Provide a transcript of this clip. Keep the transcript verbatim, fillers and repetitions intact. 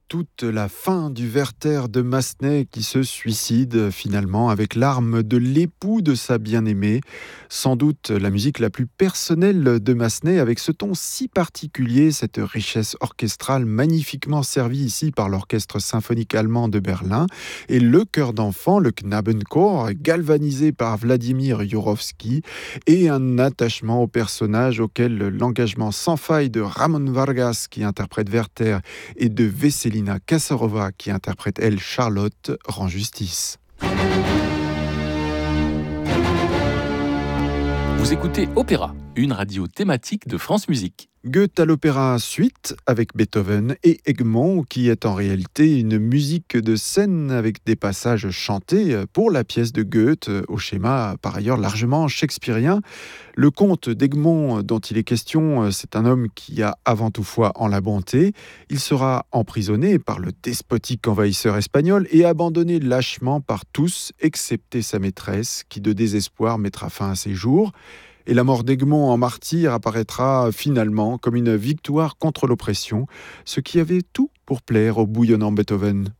toute la fin du Werther de Massenet qui se suicide finalement avec l'arme de l'époux de sa bien-aimée. Sans doute la musique la plus personnelle de Massenet avec ce ton si particulier, cette richesse orchestrale magnifiquement servie ici par l'orchestre symphonique allemand de Berlin et le chœur d'enfant, le Knabenchor, galvanisé par Vladimir Jurowski et un attachement au personnage auquel l'engagement sans faille de Ramon Vargas qui interprète Werther et de Vesselina Kasarova qui interprète elle Charlotte rend justice. Vous écoutez Opéra, une radio thématique de France Musique. Goethe à l'opéra suite avec Beethoven et Egmont qui est en réalité une musique de scène avec des passages chantés pour la pièce de Goethe au schéma par ailleurs largement shakespearien. Le comte d'Egmont dont il est question, c'est un homme qui a avant tout foi en la bonté. Il sera emprisonné par le despotique envahisseur espagnol et abandonné lâchement par tous excepté sa maîtresse qui de désespoir mettra fin à ses jours. Et la mort d'Egmont en martyr apparaîtra finalement comme une victoire contre l'oppression, ce qui avait tout pour plaire au bouillonnant Beethoven.